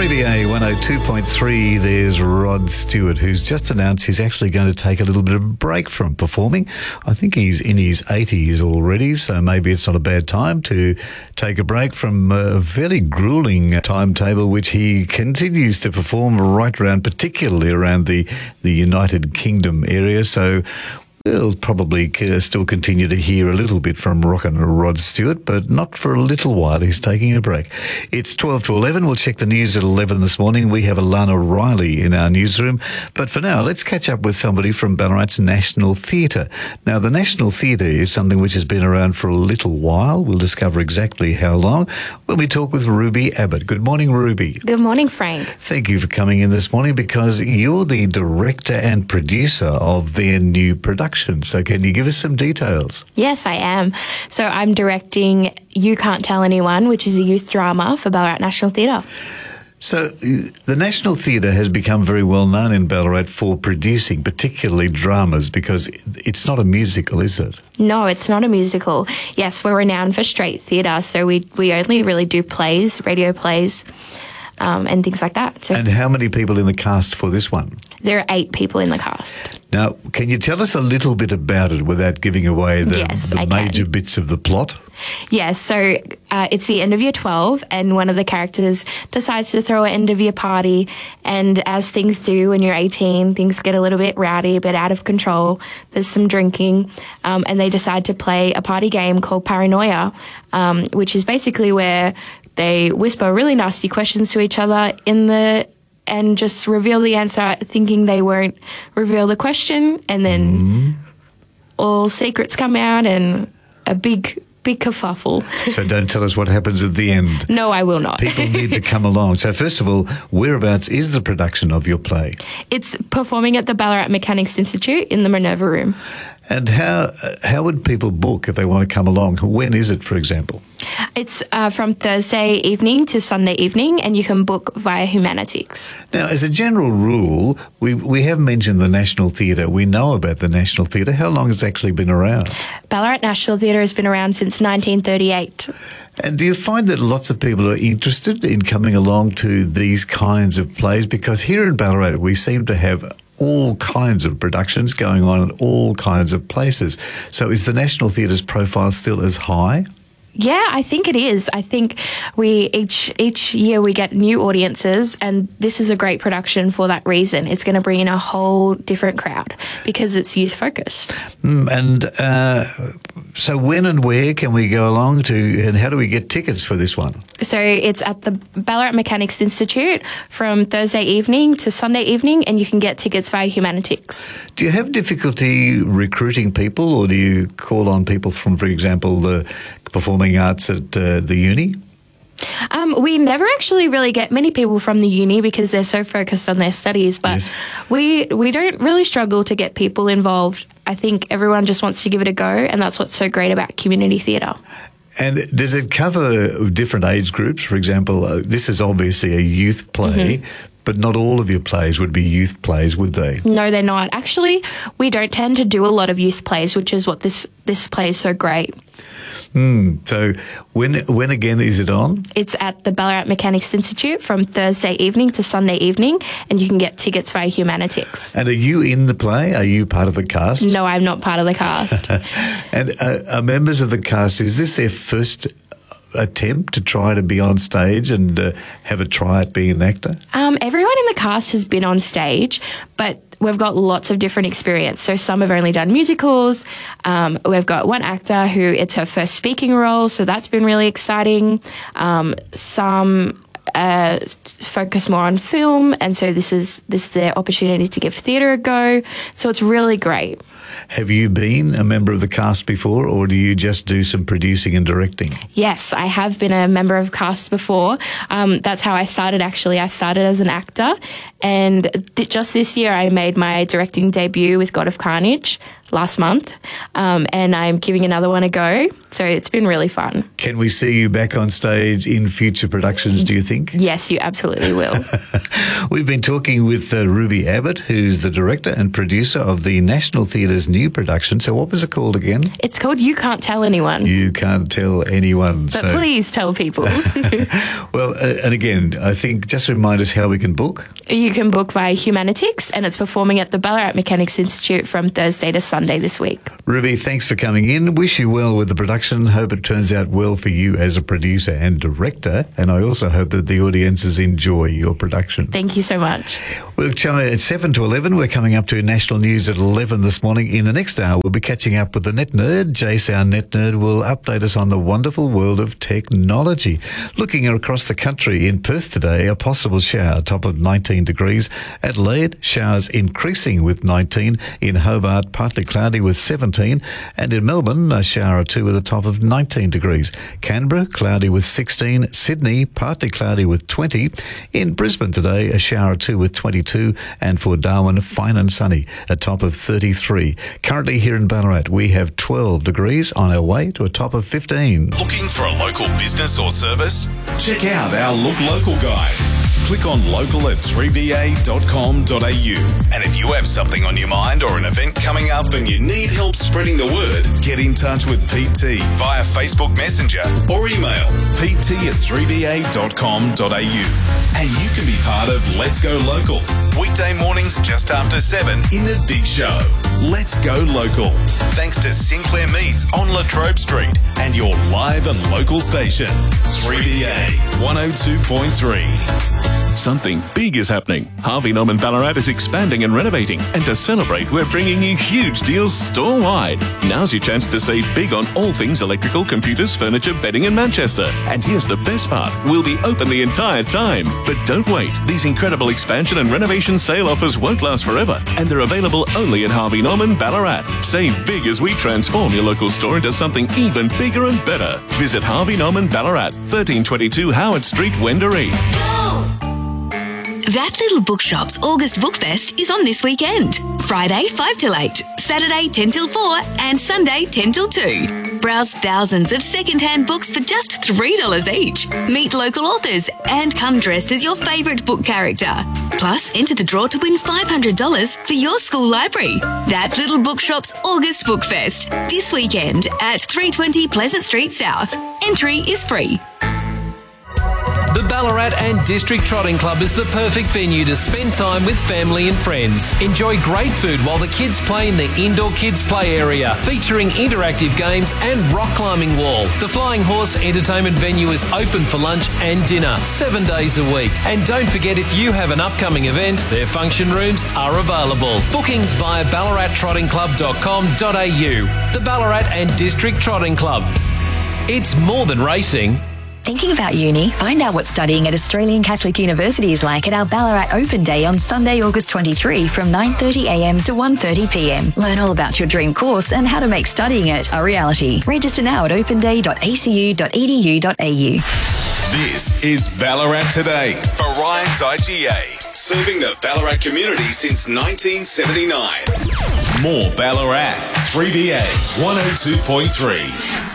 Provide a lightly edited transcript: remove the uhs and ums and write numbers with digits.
RBA 102.3, there's Rod Stewart, who's just announced he's actually going to take a little bit of a break from performing. I think he's in his 80s already, so maybe it's not a bad time to take a break from a fairly grueling timetable, which he continues to perform right around, particularly around the United Kingdom area. So we'll probably still continue to hear a little bit from Rockin' Rod Stewart, but not for a little while. He's taking a break. It's 12 to 11. We'll check the news at 11 this morning. We have Alana Riley in our newsroom. But for now, let's catch up with somebody from Ballarat's National Theatre. Now, the National Theatre is something which has been around for a little while. We'll discover exactly how long when we talk with Ruby Abbott. Good morning, Ruby. Good morning, Frank. Thank you for coming in this morning because you're the director and producer of their new production. So can you give us some details? Yes, I am. So I'm directing You Can't Tell Anyone, which is a youth drama for Ballarat National Theatre. So the National Theatre has become very well known in Ballarat for producing particularly dramas because it's not a musical, is it? No, it's not a musical. Yes, we're renowned for straight theatre, so we only really do plays, radio plays, and things like that. So and how many people in the cast for this one? There are 8 people in the cast. Now, can you tell us a little bit about it without giving away the major bits of the plot? Yes, so it's the end of year 12 and one of the characters decides to throw an end of year party, and as things do when you're 18, things get a little bit rowdy, a bit out of control. There's some drinking and they decide to play a party game called Paranoia, which is basically where they whisper really nasty questions to each other and just reveal the answer, thinking they won't reveal the question, and then all secrets come out and a big kerfuffle. So don't tell us what happens at the end. No, I will not. People need to come along. So first of all, whereabouts is the production of your play? It's performing at the Ballarat Mechanics Institute in the Minerva Room. And how would people book if they want to come along? When is it, for example? It's from Thursday evening to Sunday evening, and you can book via Humanitics. Now, as a general rule, we have mentioned the National Theatre. We know about the National Theatre. How long has it actually been around? Ballarat National Theatre has been around since 1938. And do you find that lots of people are interested in coming along to these kinds of plays? Because here in Ballarat, we seem to have all kinds of productions going on in all kinds of places. So is the National Theatre's profile still as high? Yeah, I think it is. I think each year we get new audiences, and this is a great production for that reason. It's going to bring in a whole different crowd because it's youth focused. So when and where can we go along to, and how do we get tickets for this one? So it's at the Ballarat Mechanics Institute from Thursday evening to Sunday evening, and you can get tickets via Humanitics. Do you have difficulty recruiting people, or do you call on people from, for example, the performing arts at the uni? We never actually really get many people from the uni because they're so focused on their studies, but Yes. we don't really struggle to get people involved. I think everyone just wants to give it a go, and that's what's so great about community theatre. And does it cover different age groups? For example, this is obviously a youth play, but not all of your plays would be youth plays, would they? No, they're not. Actually, we don't tend to do a lot of youth plays, which is what this play is so great. So when again is it on? It's at the Ballarat Mechanics Institute from Thursday evening to Sunday evening, and you can get tickets via Humanitics. And are you in the play? Are you part of the cast? No, I'm not part of the cast. And are members of the cast, is this their first attempt to try to be on stage and have a try at being an actor? Everyone in the cast has been on stage, but we've got lots of different experience. So some have only done musicals. We've got one actor who it's her first speaking role, so that's been really exciting. Some focus more on film, and so this is their opportunity to give theatre a go. So it's really great. Have you been a member of the cast before, or do you just do some producing and directing? Yes, I have been a member of cast before. That's how I started, actually. I started as an actor, and just this year I made my directing debut with God of Carnage. last month, and I'm giving another one a go. So it's been really fun. Can we see you back on stage in future productions, do you think? Yes, you absolutely will. We've been talking with Ruby Abbott, who's the director and producer of the National Theatre's new production. So what was it called again? It's called You Can't Tell Anyone. You Can't Tell Anyone. But please tell people. Well, and again, I think just remind us how we can book. You can book via Humanitix, and it's performing at the Ballarat Mechanics Institute from Thursday to Sunday this week. Ruby, thanks for coming in. Wish you well with the production. Hope it turns out well for you as a producer and director. And I also hope that the audiences enjoy your production. Thank you so much. Well, Chama, it's 7 to 11. We're coming up to national news at 11 this morning. In the next hour, we'll be catching up with the Net Nerd. Jace, our Net Nerd, will update us on the wonderful world of technology. Looking across the country, in Perth today, a possible shower, top of 19 degrees. Adelaide, showers increasing with 19. In Hobart, partly cloudy with 17. And in Melbourne, a shower or two with a top of 19 degrees. Canberra, cloudy with 16. Sydney, partly cloudy with 20. In Brisbane today, a shower or two with 22. And for Darwin, fine and sunny, a top of 33. Currently here in Ballarat, we have 12 degrees on our way to a top of 15. Looking for a local business or service? Check out our Look Local guide. Click on local at 3ba.com.au. And if you have something on your mind or an event coming up and you need help spreading the word, get in touch with PT via Facebook Messenger or email pt@3ba.com.au. And you can be part of Let's Go Local. Weekday mornings just after 7 in the Big Show. Let's Go Local. Thanks to Sinclair Meats on Latrobe Street and your live and local station, 3BA 102.3. Something big is happening. Harvey Norman Ballarat is expanding and renovating. And to celebrate, we're bringing you huge deals store-wide. Now's your chance to save big on all things electrical, computers, furniture, bedding in Manchester. And here's the best part. We'll be open the entire time. But don't wait. These incredible expansion and renovation sale offers won't last forever. And they're available only at Harvey Norman Ballarat. Save big as we transform your local store into something even bigger and better. Visit Harvey Norman Ballarat, 1322 Howard Street, Wendouree. That Little Bookshop's August Bookfest is on this weekend. Friday 5 till 8, Saturday 10 till 4 and Sunday 10 till 2. Browse thousands of second-hand books for just $3 each. Meet local authors and come dressed as your favourite book character. Plus, enter the draw to win $500 for your school library. That Little Bookshop's August Bookfest, this weekend at 320 Pleasant Street South. Entry is free. The Ballarat and District Trotting Club is the perfect venue to spend time with family and friends. Enjoy great food while the kids play in the indoor kids play area, featuring interactive games and rock climbing wall. The Flying Horse entertainment venue is open for lunch and dinner 7 days a week. And don't forget, if you have an upcoming event, their function rooms are available. Bookings via ballarattrottingclub.com.au. The Ballarat and District Trotting Club. It's more than racing. Thinking about uni? Find out what studying at Australian Catholic University is like at our Ballarat Open Day on Sunday, August 23 from 9:30am to 1:30pm. Learn all about your dream course and how to make studying it a reality. Register now at openday.acu.edu.au. This is Ballarat Today for Ryan's IGA, serving the Ballarat community since 1979. More Ballarat, 3BA 102.3.